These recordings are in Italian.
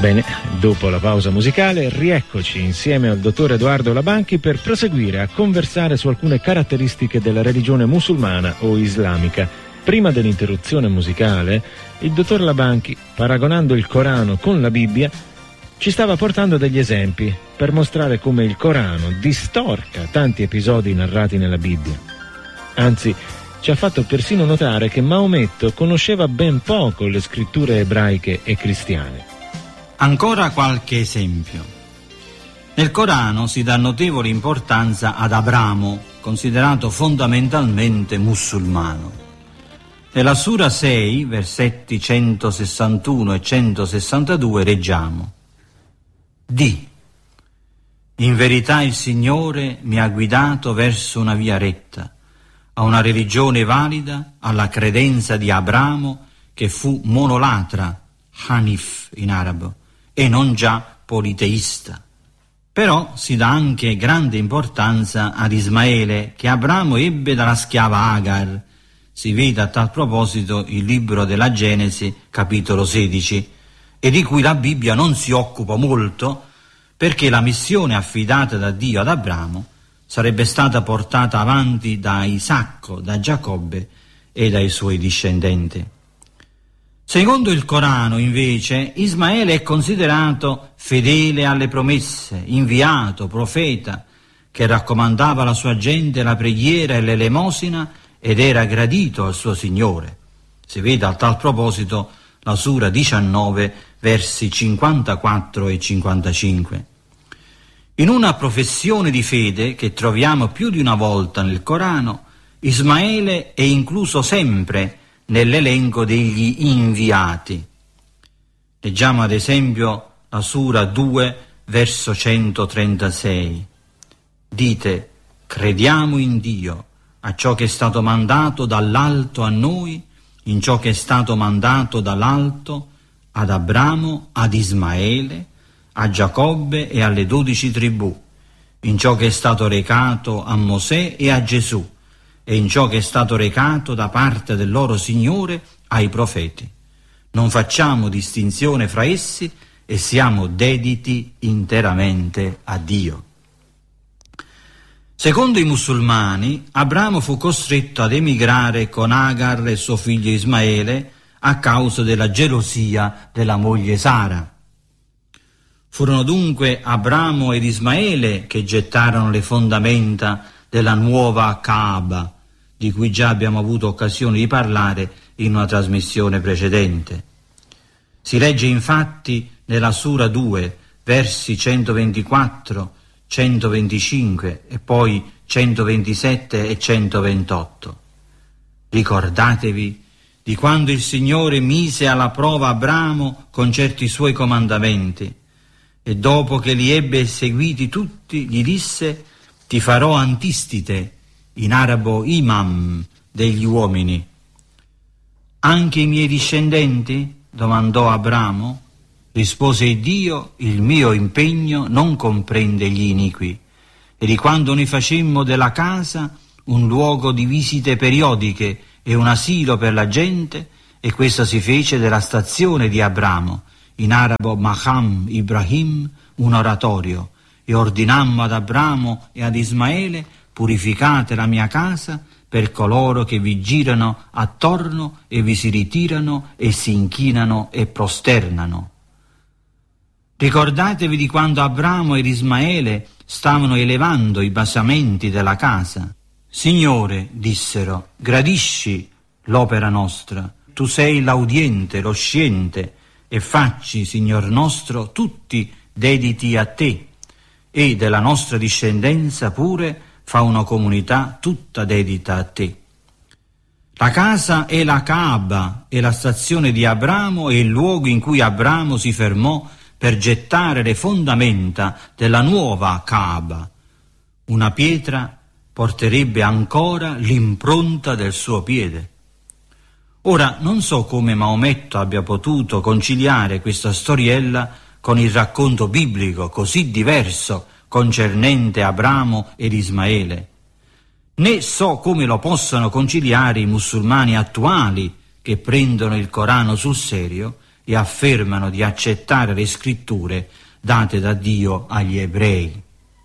Bene, dopo la pausa musicale, rieccoci insieme al dottor Edoardo Labanchi per proseguire a conversare su alcune caratteristiche della religione musulmana o islamica. Prima dell'interruzione musicale, il dottor Labanchi, paragonando il Corano con la Bibbia, ci stava portando degli esempi per mostrare come il Corano distorca tanti episodi narrati nella Bibbia. Anzi, ci ha fatto persino notare che Maometto conosceva ben poco le scritture ebraiche e cristiane. Ancora qualche esempio. Nel Corano si dà notevole importanza ad Abramo, considerato fondamentalmente musulmano. Nella Sura 6, versetti 161 e 162, leggiamo: Di, in verità il Signore mi ha guidato verso una via retta, a una religione valida, alla credenza di Abramo, che fu monolatra, Hanif in arabo, e non già politeista. Però si dà anche grande importanza ad Ismaele, che Abramo ebbe dalla schiava Agar. Si vede a tal proposito il libro della Genesi, capitolo 16, e di cui la Bibbia non si occupa molto, perché la missione affidata da Dio ad Abramo sarebbe stata portata avanti da Isacco, da Giacobbe e dai suoi discendenti. Secondo il Corano, invece, Ismaele è considerato fedele alle promesse, inviato, profeta, che raccomandava alla sua gente la preghiera e l'elemosina ed era gradito al suo Signore. Si vede a tal proposito la Sura 19, versi 54 e 55. In una professione di fede che troviamo più di una volta nel Corano, Ismaele è incluso sempre nell'elenco degli inviati. Leggiamo ad esempio la Sura 2, verso 136. Dite, crediamo in Dio, a ciò che è stato mandato dall'alto a noi, in ciò che è stato mandato dall'alto ad Abramo, ad Ismaele, a Giacobbe e alle 12 tribù, in ciò che è stato recato a Mosè e a Gesù, e in ciò che è stato recato da parte del loro Signore ai profeti. Non facciamo distinzione fra essi e siamo dediti interamente a Dio. Secondo i musulmani, Abramo fu costretto ad emigrare con Agar e suo figlio Ismaele a causa della gelosia della moglie Sara. Furono dunque Abramo ed Ismaele che gettarono le fondamenta della nuova Kaaba, di cui già abbiamo avuto occasione di parlare in una trasmissione precedente. Si legge infatti nella Sura 2, versi 124, 125 e poi 127 e 128. Ricordatevi di quando il Signore mise alla prova Abramo con certi suoi comandamenti, e dopo che li ebbe eseguiti tutti, gli disse: ti farò antistite, in arabo imam, degli uomini. Anche i miei discendenti? Domandò Abramo. Rispose Dio: il mio impegno non comprende gli iniqui. E di quando noi facemmo della casa un luogo di visite periodiche e un asilo per la gente, e questo si fece della stazione di Abramo, in arabo Maqam Ibrahim, un oratorio, e ordinammo ad Abramo e ad Ismaele: purificate la mia casa per coloro che vi girano attorno e vi si ritirano e si inchinano e prosternano. Ricordatevi di quando Abramo ed Ismaele stavano elevando i basamenti della casa. Signore, dissero, gradisci l'opera nostra, tu sei l'audiente, lo sciente, e facci, Signor nostro, tutti dediti a te, e della nostra discendenza pure fa una comunità tutta dedita a te. La casa è la Kaaba, è la stazione di Abramo e il luogo in cui Abramo si fermò per gettare le fondamenta della nuova Kaaba. Una pietra porterebbe ancora l'impronta del suo piede. Ora, non so come Maometto abbia potuto conciliare questa storiella con il racconto biblico così diverso concernente Abramo ed Ismaele, né so come lo possano conciliare i musulmani attuali che prendono il Corano sul serio e affermano di accettare le scritture date da Dio agli ebrei.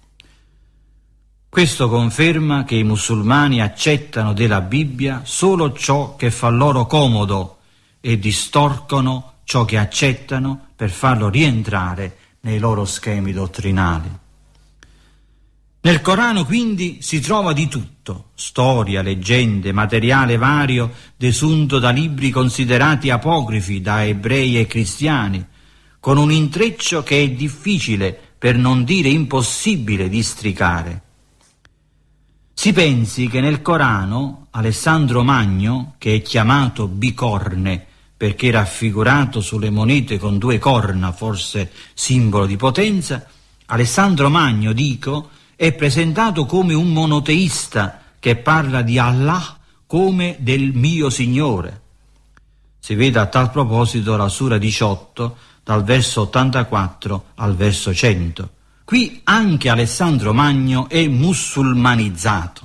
Questo conferma che i musulmani accettano della Bibbia solo ciò che fa loro comodo e distorcono ciò che accettano per farlo rientrare nei loro schemi dottrinali. Nel Corano quindi si trova di tutto: storia, leggende, materiale vario desunto da libri considerati apocrifi da ebrei e cristiani, con un intreccio che è difficile, per non dire impossibile, districare. Si pensi che nel Corano Alessandro Magno, che è chiamato bicorne perché è raffigurato sulle monete con 2 corna, forse simbolo di potenza, Alessandro Magno, dico, è presentato come un monoteista che parla di Allah come del mio Signore. Si vede a tal proposito la Sura 18, dal verso 84 al verso 100. Qui anche Alessandro Magno è musulmanizzato.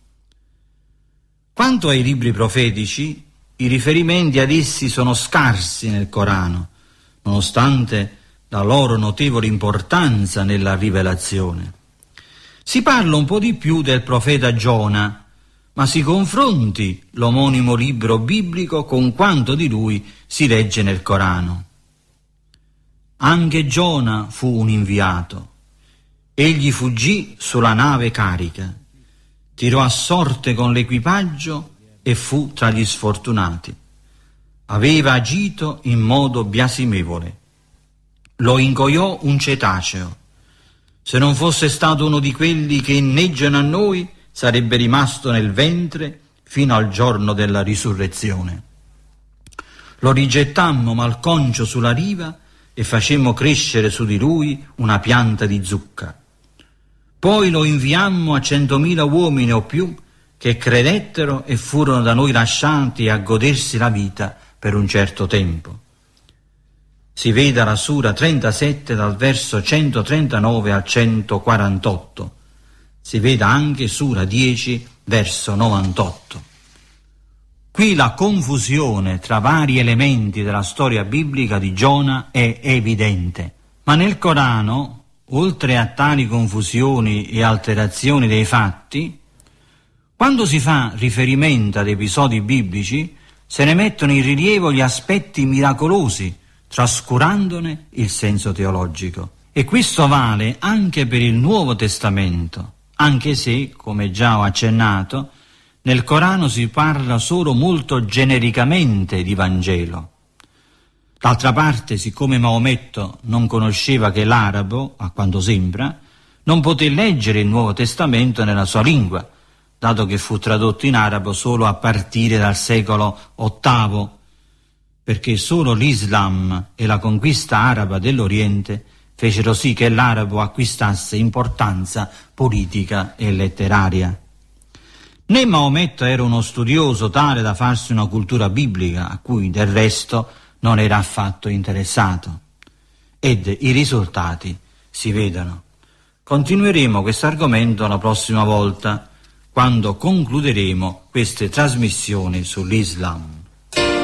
Quanto ai libri profetici, i riferimenti ad essi sono scarsi nel Corano, nonostante la loro notevole importanza nella rivelazione. Si parla un po' di più del profeta Giona, ma si confronti l'omonimo libro biblico con quanto di lui si legge nel Corano. Anche Giona fu un inviato. Egli fuggì sulla nave carica, tirò a sorte con l'equipaggio e fu tra gli sfortunati. Aveva agito in modo biasimevole. Lo ingoiò un cetaceo. Se non fosse stato uno di quelli che inneggiano a noi, sarebbe rimasto nel ventre fino al giorno della risurrezione. Lo rigettammo malconcio sulla riva e facemmo crescere su di lui una pianta di zucca. Poi lo inviammo a 100.000 uomini o più che credettero e furono da noi lasciati a godersi la vita per un certo tempo. Si veda la Sura 37 dal verso 139 al 148. Si veda anche Sura 10 verso 98. Qui la confusione tra vari elementi della storia biblica di Giona è evidente, ma nel Corano, oltre a tali confusioni e alterazioni dei fatti, quando si fa riferimento ad episodi biblici, se ne mettono in rilievo gli aspetti miracolosi, trascurandone il senso teologico. E questo vale anche per il Nuovo Testamento, anche se, come già ho accennato, nel Corano si parla solo molto genericamente di Vangelo. D'altra parte, siccome Maometto non conosceva che l'arabo, a quanto sembra, non poté leggere il Nuovo Testamento nella sua lingua, dato che fu tradotto in arabo solo a partire dal secolo VIII, perché solo l'Islam e la conquista araba dell'Oriente fecero sì che l'arabo acquistasse importanza politica e letteraria. Né Maometto era uno studioso tale da farsi una cultura biblica, a cui del resto non era affatto interessato. Ed i risultati si vedono. Continueremo questo argomento la prossima volta, quando concluderemo queste trasmissioni sull'Islam.